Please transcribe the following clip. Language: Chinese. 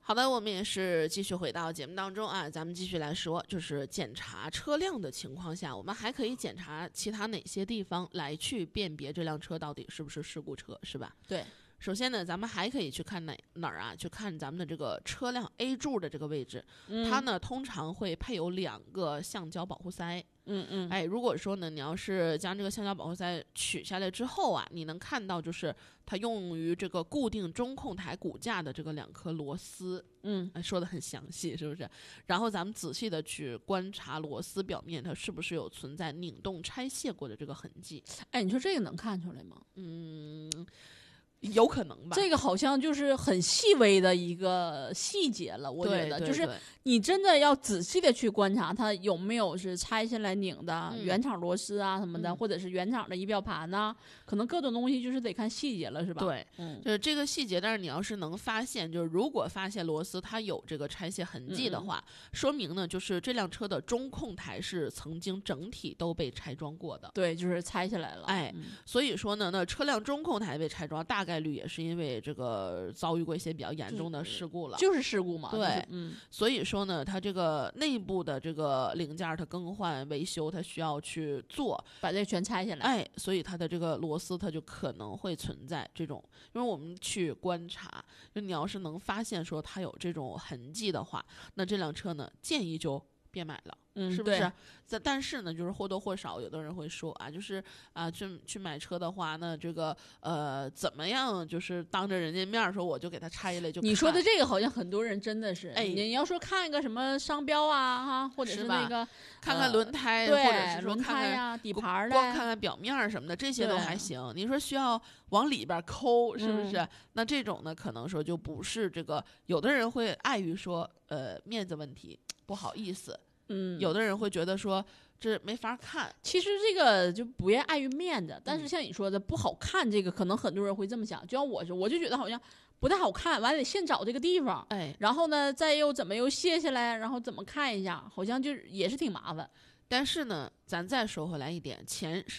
好的，我们也是继续回到节目当中啊，咱们继续来说，就是检查车辆的情况下，我们还可以检查其他哪些地方来去辨别这辆车到底是不是事故车，是吧？ 对。 首先呢，咱们还可以去看哪儿啊？去看咱们的这个车辆 A 柱的这个位置，它呢通常会配有2个橡胶保护塞。哎，如果说呢，你要是将这个橡胶保护塞取下来之后啊，你能看到就是它用于这个固定中控台骨架的这个2颗螺丝。说的很详细，是不是？然后咱们仔细的去观察螺丝表面，它是不是有存在拧动拆卸过的这个痕迹？ 哎，你说这个能看出来吗？ 有可能吧， 这个好像就是很细微的一个细节了，我觉得就是你真的要仔细的去观察它有没有是拆下来拧的原厂螺丝啊什么的，或者是原厂的仪表盘呐，可能各种东西就是得看细节了，是吧？ 对，就是这个细节。但是你要是能发现，就是如果发现螺丝它有这个拆卸痕迹的话，说明呢就是这辆车的中控台是曾经整体都被拆装过的。 对，就是拆下来了。 哎，所以说呢，那车辆中控台被拆装，大概率也是因为这个遭遇过一些比较严重的事故了， 就是事故嘛。 对，所以说呢，它这个内部的这个零件它更换维修，它需要去做， 把这全拆下来。 哎，所以它的这个螺丝它就可能会存在这种，因为我们去观察，就你要是能发现说它有这种痕迹的话，那这辆车呢，建议就别买了。是不是？但是呢，就是或多或少，有的人会说啊，就是啊，去买车的话，那这个怎么样？就是当着人家面说，我就给他拆下来就看。 你说的这个好像很多人真的是，哎，你要说看一个什么商标啊，哈，或者是那个看看轮胎， 对， 或者是说轮胎呀、底盘的， 光看看表面什么的，这些都还行。你说需要往里边抠，是不是？那这种呢，可能说就不是这个。有的人会碍于说面子问题，不好意思。有的人会觉得说这没法看， 其实这个就不要碍于面子，但是像你说的不好看，这个可能很多人会这么想。就像我说，我就觉得好像不太好看，完了得现找这个地方， 哎， 然后呢再又怎么又卸下来，然后怎么看一下，好像就也是挺麻烦。 但是呢，咱再说回来一点，钱是